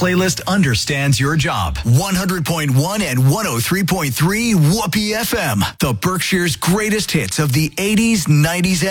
playlist understands your job. 100.1 and 103.3 Whoopee FM. The Berkshire's greatest hits of the 80s, 90s,